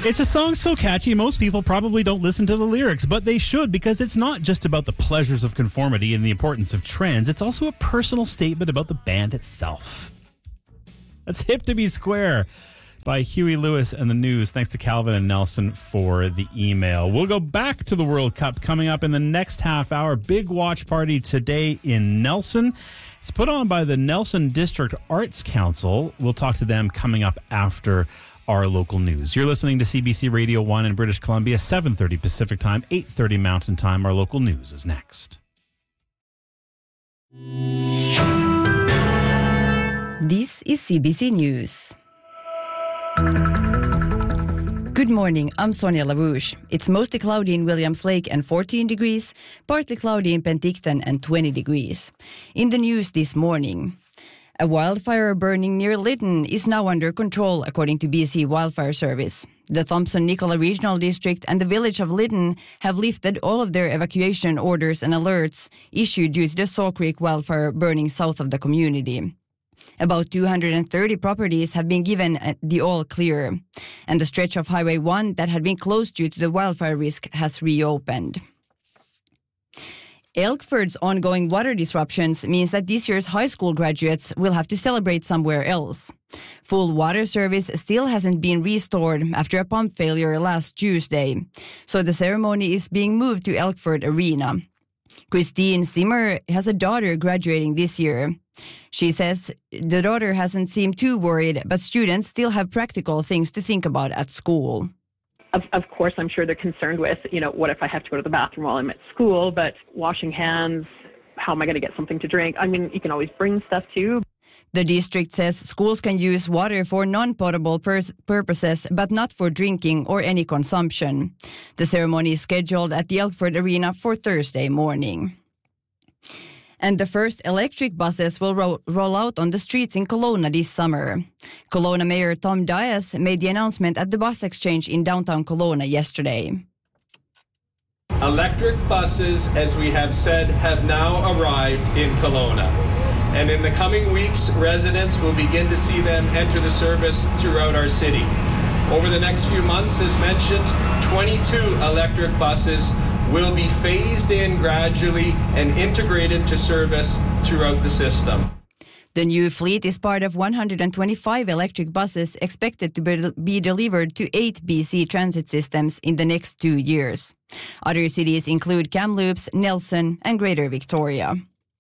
It's a song so catchy, most people probably don't listen to the lyrics, but they should, because it's not just about the pleasures of conformity and the importance of trends. It's also a personal statement about the band itself. That's Hip to Be Square by Huey Lewis and the News. Thanks to Calvin and Nelson for the email. We'll go back to the World Cup coming up in the next half hour. Big watch party today in Nelson. It's put on by the Nelson District Arts Council. We'll talk to them coming up after our local news. You're listening to CBC Radio 1 in British Columbia, 7:30 Pacific Time, 8:30 Mountain Time. Our local news is next. This is CBC News. Good morning, I'm Sonia LaRouche. It's mostly cloudy in Williams Lake and 14 degrees, partly cloudy in Penticton and 20 degrees. In the news this morning, a wildfire burning near Lytton is now under control, according to BC Wildfire Service. The Thompson-Nicola Regional District and the village of Lytton have lifted all of their evacuation orders and alerts issued due to the Saw Creek wildfire burning south of the community. About 230 properties have been given the all clear, and the stretch of Highway 1 that had been closed due to the wildfire risk has reopened. Elkford's ongoing water disruptions means that this year's high school graduates will have to celebrate somewhere else. Full water service still hasn't been restored after a pump failure last Tuesday, so the ceremony is being moved to Elkford Arena. Christine Zimmer has a daughter graduating this year. She says the daughter hasn't seemed too worried, but students still have practical things to think about at school. Of course, I'm sure they're concerned with, what if I have to go to the bathroom while I'm at school, but washing hands, how am I going to get something to drink? I mean, you can always bring stuff too. The district says schools can use water for non-potable purposes, but not for drinking or any consumption. The ceremony is scheduled at the Elkford Arena for Thursday morning. And the first electric buses will roll out on the streets in Kelowna this summer. Kelowna Mayor Tom Dias made the announcement at the bus exchange in downtown Kelowna yesterday. Electric buses, as we have said, have now arrived in Kelowna. And in the coming weeks, residents will begin to see them enter the service throughout our city. Over the next few months, as mentioned, 22 electric buses will be phased in gradually and integrated to service throughout the system. The new fleet is part of 125 electric buses expected to be delivered to 8 BC transit systems in the next 2 years. Other cities include Kamloops, Nelson, and Greater Victoria.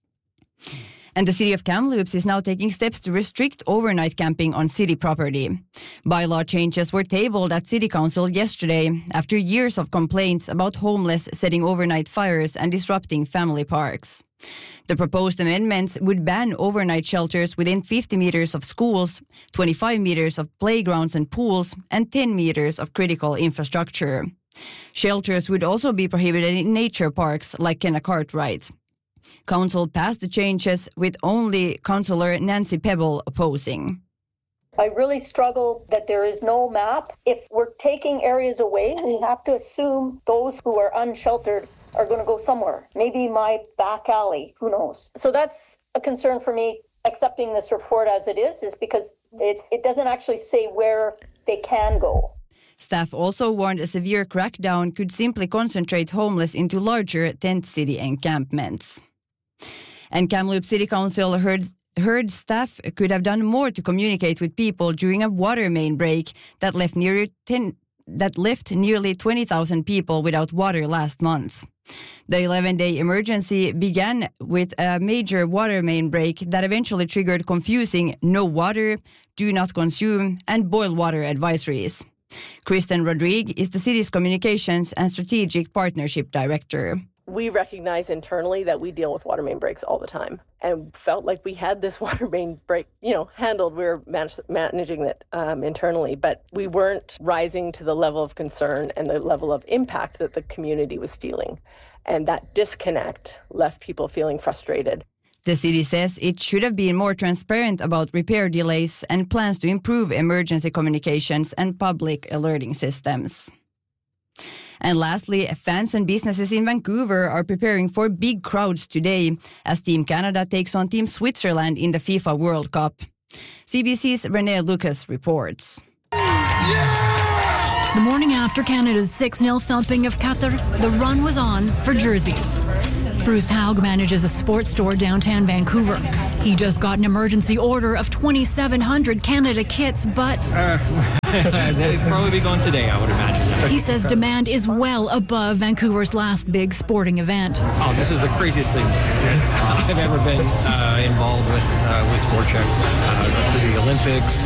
And the city of Kamloops is now taking steps to restrict overnight camping on city property. Bylaw changes were tabled at City Council yesterday after years of complaints about homeless setting overnight fires and disrupting family parks. The proposed amendments would ban overnight shelters within 50 meters of schools, 25 meters of playgrounds and pools, and 10 meters of critical infrastructure. Shelters would also be prohibited in nature parks like Kenna Cartwright. Council passed the changes with only Councillor Nancy Pebble opposing. I really struggle that there is no map. If we're taking areas away, we have to assume those who are unsheltered are going to go somewhere. Maybe my back alley, who knows? So that's a concern for me. Accepting this report as it is because it doesn't actually say where they can go. Staff also warned a severe crackdown could simply concentrate homeless into larger tent city encampments. And Kamloops City Council heard staff could have done more to communicate with people during a water main break that left nearly 20,000 people without water last month. The 11-day emergency began with a major water main break that eventually triggered confusing no water, do not consume, and boil water advisories. Kristen Rodrigue is the city's Communications and Strategic Partnership Director. We recognize internally that we deal with water main breaks all the time and felt like we had this water main break, handled. We were managing it internally, but we weren't rising to the level of concern and the level of impact that the community was feeling. And that disconnect left people feeling frustrated. The city says it should have been more transparent about repair delays and plans to improve emergency communications and public alerting systems. And lastly, fans and businesses in Vancouver are preparing for big crowds today as Team Canada takes on Team Switzerland in the FIFA World Cup. CBC's Renee Lucas reports. Yeah! The morning after Canada's 6-0 thumping of Qatar, the run was on for jerseys. Bruce Haug manages a sports store downtown Vancouver. He just got an emergency order of 2,700 Canada kits, but they'd probably be gone today, I would imagine. He says demand is well above Vancouver's last big sporting event. Oh, this is the craziest thing I've ever been involved with Sport Chek. Through the Olympics,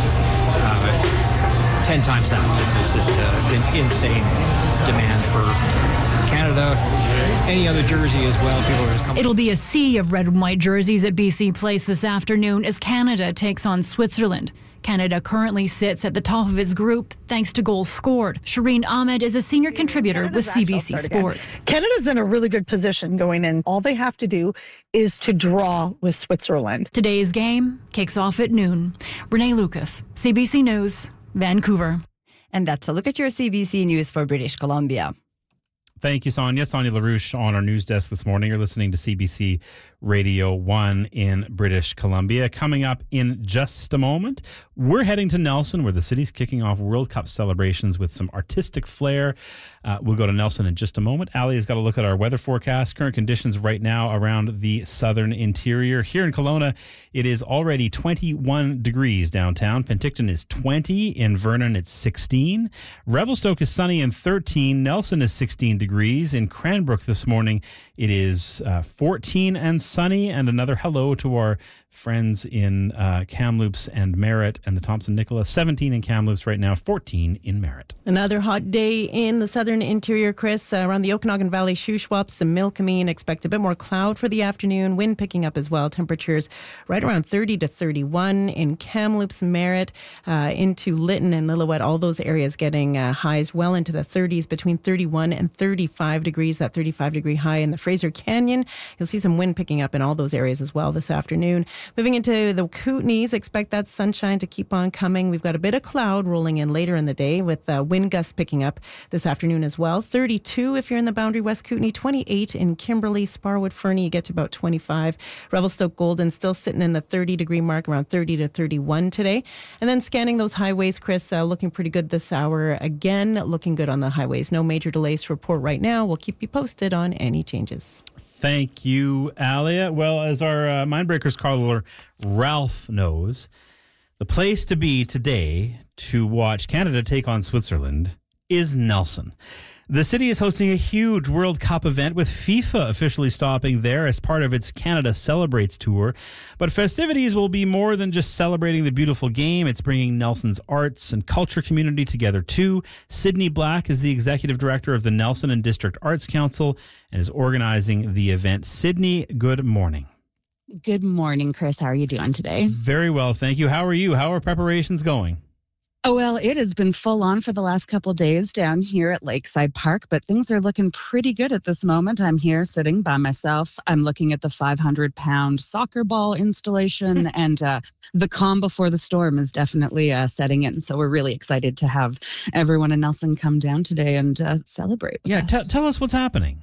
10 times that. This is just an insane demand for Canada. Any other jersey as well. People are just coming. It'll be a sea of red and white jerseys at BC Place this afternoon as Canada takes on Switzerland. Canada currently sits at the top of its group thanks to goals scored. Shireen Ahmed is a senior contributor with CBC Sports. Canada's in a really good position going in. All they have to do is to draw with Switzerland. Today's game kicks off at noon. Renee Lucas, CBC News, Vancouver. And that's a look at your CBC News for British Columbia. Thank you, Sonia. Sonia LaRouche on our news desk this morning. You're listening to CBC Radio 1 in British Columbia. Coming up in just a moment, we're heading to Nelson, where the city's kicking off World Cup celebrations with some artistic flair. We'll go to Nelson in just a moment. Ali has got a look at our weather forecast. Current conditions right now around the southern interior. Here in Kelowna, it is already 21 degrees downtown. Penticton is 20. In Vernon, it's 16. Revelstoke is sunny and 13. Nelson is 16 degrees. In Cranbrook this morning, it is 14 and sunny. And another hello to our friends in Kamloops and Merritt and the Thompson-Nicola. 17 in Kamloops right now, 14 in Merritt. Another hot day in the southern interior, Chris. Around the Okanagan Valley, Shuswap, some Milkameen. Expect a bit more cloud for the afternoon. Wind picking up as well. Temperatures right around 30 to 31 in Kamloops, Merritt, into Lytton and Lillooet. All those areas getting highs well into the 30s, between 31 and 35 degrees. That 35-degree high in the Fraser Canyon. You'll see some wind picking up in all those areas as well this afternoon. Moving into the Kootenays, expect that sunshine to keep on coming. We've got a bit of cloud rolling in later in the day with wind gusts picking up this afternoon as well. 32 if you're in the Boundary West Kootenay, 28 in Kimberley, Sparwood, Fernie, you get to about 25. Revelstoke, Golden still sitting in the 30-degree mark, around 30 to 31 today. And then scanning those highways, Chris, looking pretty good this hour. Again, looking good on the highways. No major delays to report right now. We'll keep you posted on any changes. Thank you, Alia. Well, as our Mindbreakers caller Ralph knows, the place to be today to watch Canada take on Switzerland is Nelson. The city is hosting a huge World Cup event with FIFA officially stopping there as part of its Canada Celebrates tour. But festivities will be more than just celebrating the beautiful game. It's bringing Nelson's arts and culture community together too. Sydney Black is the executive director of the Nelson and District Arts Council and is organizing the event. Sydney, good morning. Good morning, Chris. How are you doing today? Very well, thank you. How are you? How are preparations going? Oh, well, it has been full on for the last couple of days down here at Lakeside Park, but things are looking pretty good at this moment. I'm here sitting by myself. I'm looking at the 500-pound soccer ball installation, and the calm before the storm is definitely setting in. So we're really excited to have everyone in Nelson come down today and celebrate. Yeah, tell us what's happening.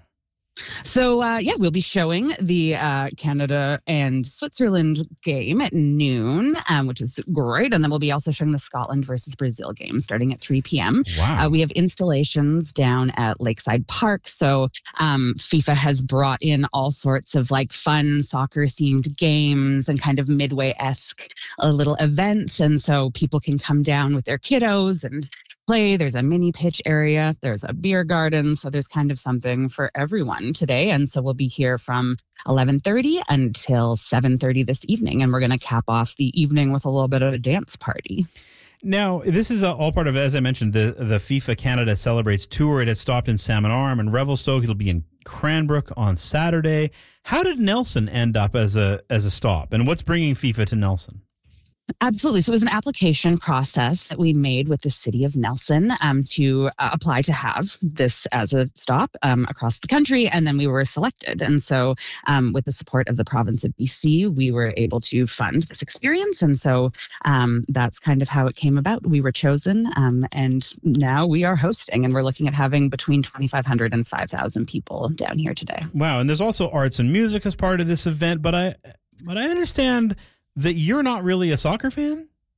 So, we'll be showing the Canada and Switzerland game at noon, which is great. And then we'll be also showing the Scotland versus Brazil game starting at 3 p.m. Wow. We have installations down at Lakeside Park. So FIFA has brought in all sorts of like fun soccer-themed games and kind of Midway-esque little events. And so people can come down with their kiddos and play. There's a mini pitch area. There's a beer garden. So there's kind of something for everyone today. And so we'll be here from 11:30 until 7:30 this evening. And we're going to cap off the evening with a little bit of a dance party. Now, this is all part of, as I mentioned, the FIFA Canada Celebrates tour. It has stopped in Salmon Arm and Revelstoke. It'll be in Cranbrook on Saturday. How did Nelson end up as a stop? And what's bringing FIFA to Nelson? Absolutely. So it was an application process that we made with the city of Nelson to apply to have this as a stop across the country. And then we were selected. And so with the support of the province of BC, we were able to fund this experience. And so that's kind of how it came about. We were chosen and now we are hosting, and we're looking at having between 2,500 and 5,000 people down here today. Wow. And there's also arts and music as part of this event. But I understand that you're not really a soccer fan?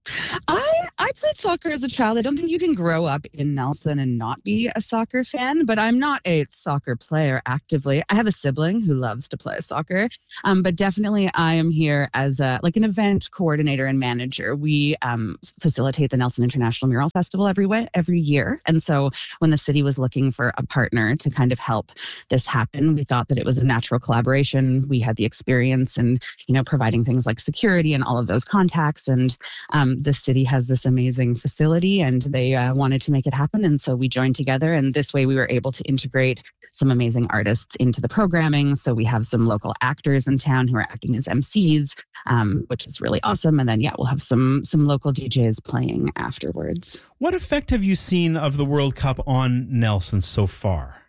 I played soccer as a child. I don't think you can grow up in Nelson and not be a soccer fan, but I'm not a soccer player actively. I have a sibling who loves to play soccer, but definitely I am here as an event coordinator and manager. We facilitate the Nelson International Mural Festival every year. And so when the city was looking for a partner to kind of help this happen, we thought that it was a natural collaboration. We had the experience in, providing things like security and all of those contacts. And the city has this amazing facility and they wanted to make it happen. And so we joined together, and this way we were able to integrate some amazing artists into the programming. So we have some local actors in town who are acting as MCs, which is really awesome. And then, we'll have some local DJs playing afterwards. What effect have you seen of the World Cup on Nelson so far?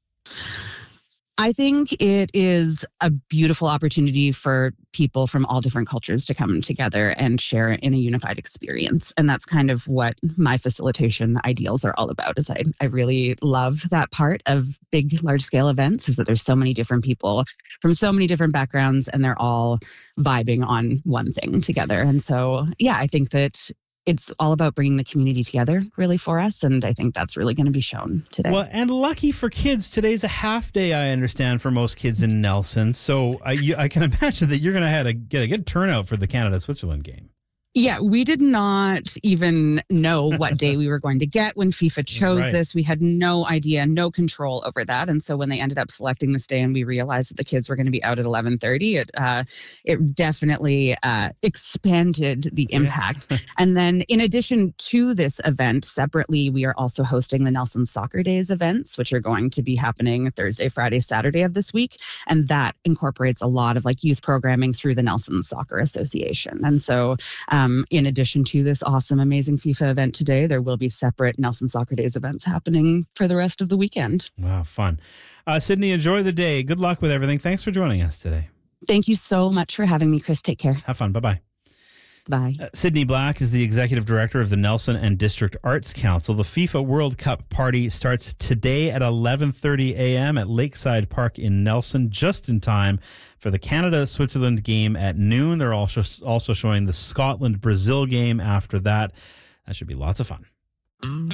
I think it is a beautiful opportunity for people from all different cultures to come together and share in a unified experience. And that's kind of what my facilitation ideals are all about. Is I really love that part of big, large scale events, is that there's so many different people from so many different backgrounds and they're all vibing on one thing together. And so, I think that it's all about bringing the community together really for us. And I think that's really going to be shown today. Well, and lucky for kids, today's a half day, I understand, for most kids in Nelson. So I can imagine that you're going to get a good turnout for the Canada-Switzerland game. Yeah, we did not even know what day we were going to get when FIFA chose this. We had no idea, no control over that. And so when they ended up selecting this day and we realized that the kids were going to be out at 11:30, it definitely expanded the impact. And then in addition to this event, separately, we are also hosting the Nelson Soccer Days events, which are going to be happening Thursday, Friday, Saturday of this week. And that incorporates a lot of youth programming through the Nelson Soccer Association. And so in addition to this awesome, amazing FIFA event today, there will be separate Nelson Soccer Days events happening for the rest of the weekend. Wow, fun. Sydney, enjoy the day. Good luck with everything. Thanks for joining us today. Thank you so much for having me, Chris. Take care. Have fun. Bye-bye. Bye. Sydney Black is the executive director of the Nelson and District Arts Council. The FIFA World Cup party starts today at 11:30 a.m. at Lakeside Park in Nelson, just in time for the Canada-Switzerland game at noon. They're also showing the Scotland-Brazil game after that. That should be lots of fun.